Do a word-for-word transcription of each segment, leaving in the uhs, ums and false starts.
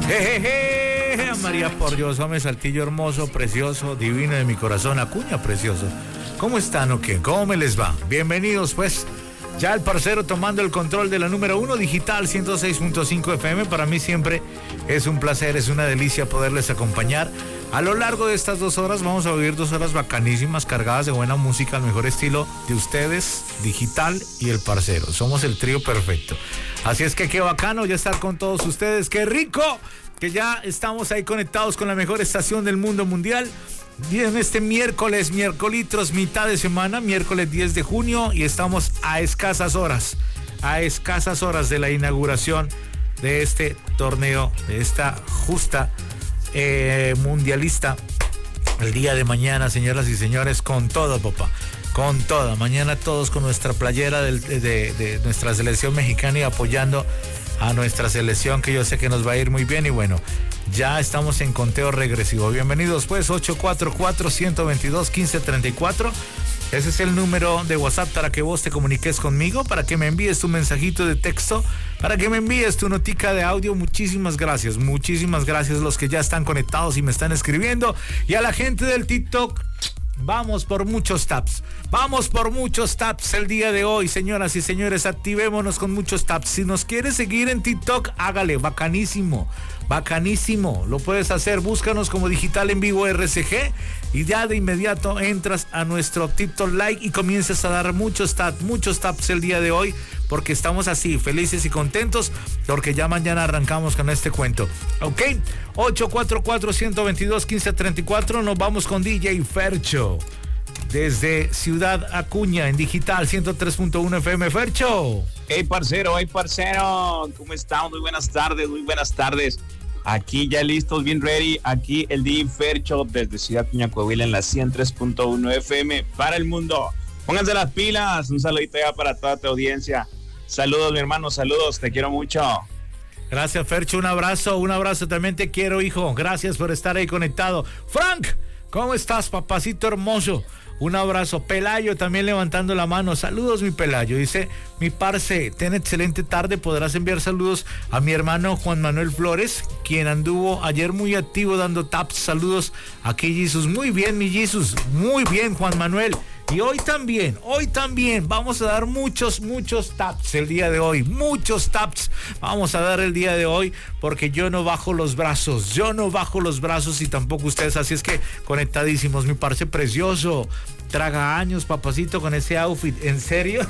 Jejeje, María por Dios, hombre, Saltillo hermoso, precioso, divino de mi corazón, Acuña precioso. ¿Cómo están o qué? ¿Cómo me les va? Bienvenidos pues. Ya el parcero tomando el control de la número uno digital ciento seis punto cinco F M. Para mí siempre es un placer, es una delicia poderles acompañar. A lo largo de estas dos horas vamos a vivir dos horas bacanísimas, cargadas de buena música, al mejor estilo de ustedes, digital y el parcero. Somos el trío perfecto. Así es que qué bacano ya estar con todos ustedes. ¡Qué rico! Que ya estamos ahí conectados con la mejor estación del mundo mundial. En este miércoles, miércoles, mitad de semana, miércoles diez de junio, y estamos a escasas horas, a escasas horas de la inauguración de este torneo, de esta justa eh, mundialista. El día de mañana, señoras y señores, con todo, papá, con toda. Mañana todos con nuestra playera del, de, de, de nuestra selección mexicana y apoyando a nuestra selección, que yo sé que nos va a ir muy bien. Y bueno, ya estamos en conteo regresivo. Bienvenidos pues, ocho cuatro cuatro, uno dos dos, uno cinco tres cuatro. Ese es el número de WhatsApp para que vos te comuniques conmigo, para que me envíes tu mensajito de texto, para que me envíes tu notica de audio. Muchísimas gracias, muchísimas gracias los que ya están conectados y me están escribiendo. Y a la gente del TikTok, vamos por muchos taps, vamos por muchos taps el día de hoy, señoras y señores, activémonos con muchos taps. Si nos quieres seguir en TikTok, hágale, bacanísimo, bacanísimo, lo puedes hacer, búscanos como Digital en Vivo R C G y ya de inmediato entras a nuestro TikTok like y comienzas a dar muchos taps, muchos taps el día de hoy, porque estamos así, felices y contentos, porque ya mañana arrancamos con este cuento, ¿ok? ocho cuatro cuatro, uno dos dos, uno cinco tres cuatro, nos vamos con D J Fercho, desde Ciudad Acuña, en Digital ciento tres punto uno F M. Fercho. Hey, parcero, hey, parcero, ¿cómo están? Muy buenas tardes, muy buenas tardes. Aquí ya listos, bien ready. Aquí el D J Fercho desde Ciudad Acuña, Coahuila, en la ciento tres punto uno F M para el mundo. Pónganse las pilas, un saludito ya para toda tu audiencia. Saludos, mi hermano, saludos, te quiero mucho. Gracias, Fercho, un abrazo, un abrazo, también te quiero, hijo. Gracias por estar ahí conectado. Frank, ¿cómo estás, papacito hermoso? Un abrazo. Pelayo también levantando la mano. Saludos, mi Pelayo. Dice, mi parce, ten excelente tarde. Podrás enviar saludos a mi hermano Juan Manuel Flores, quien anduvo ayer muy activo dando taps. Saludos aquí, Jesus. Muy bien, mi Jesus. Muy bien, Juan Manuel. Y hoy también, hoy también vamos a dar muchos, muchos taps el día de hoy. Muchos taps vamos a dar el día de hoy, porque yo no bajo los brazos. Yo no bajo los brazos y tampoco ustedes. Así es que conectadísimos, mi parce precioso. Traga años, papacito, con ese outfit. ¿En serio?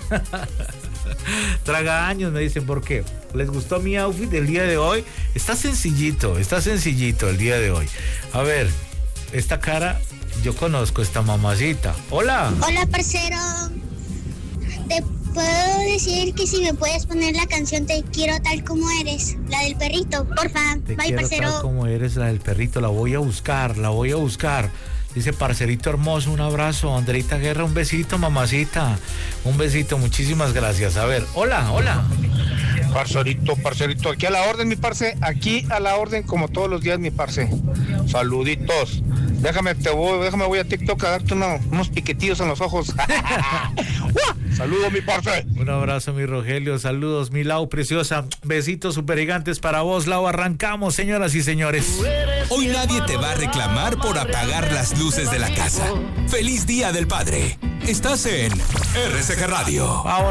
Traga años, me dicen. ¿Por qué? ¿Les gustó mi outfit del día de hoy? Está sencillito, está sencillito el día de hoy. A ver, esta cara... Yo conozco esta mamacita. Hola. Hola, parcero. Te puedo decir que si me puedes poner la canción Te quiero tal como eres, la del perrito, porfa. Te Bye, quiero parcero. Tal como eres, la del perrito. La voy a buscar, la voy a buscar. Dice, parcerito hermoso, un abrazo. Andreita Guerra, un besito, mamacita. Un besito, muchísimas gracias. A ver, hola, hola. Parcerito, parcerito, aquí a la orden, mi parce, aquí a la orden como todos los días, mi parce. Saluditos. Déjame, te voy, déjame voy a TikTok a darte uno, unos piquetillos en los ojos. Saludos, mi parce. Un abrazo, mi Rogelio. Saludos, mi Lau preciosa. Besitos super gigantes para vos, Lau. Arrancamos, señoras y señores. Hoy nadie te va a reclamar por apagar las luces de la casa. Feliz Día del Padre. Estás en R C G Radio. Ahora